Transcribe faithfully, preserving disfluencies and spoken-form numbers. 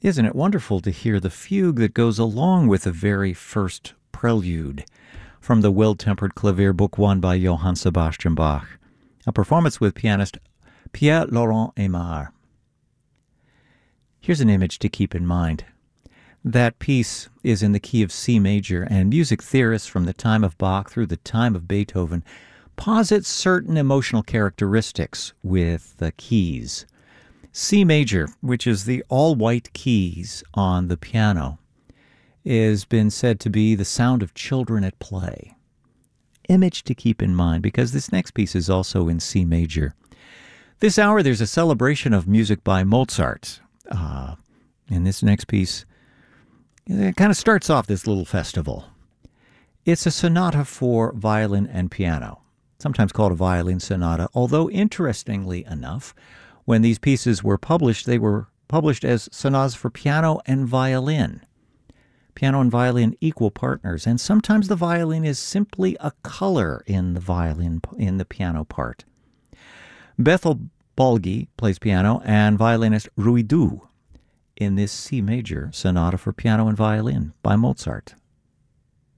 Isn't it wonderful to hear the fugue that goes along with the very first prelude from the Well-Tempered Clavier, Book One by Johann Sebastian Bach, a performance with pianist Pierre-Laurent Aimard. Here's an image to keep in mind. That piece is in the key of C major, and music theorists from the time of Bach through the time of Beethoven posit certain emotional characteristics with the keys. C major, which is the all-white keys on the piano, has been said to be the sound of children at play. Image to keep in mind, because this next piece is also in C major. This hour, there's a celebration of music by Mozart. Uh, and this next piece, it kind of starts off this little festival. It's a sonata for violin and piano, sometimes called a violin sonata, although interestingly enough, when these pieces were published, they were published as sonatas for piano and violin. Piano and violin equal partners, and sometimes the violin is simply a color in the violin in the piano part. Bethel Balgi plays piano, and violinist Rui Du in this C major sonata for piano and violin by Mozart.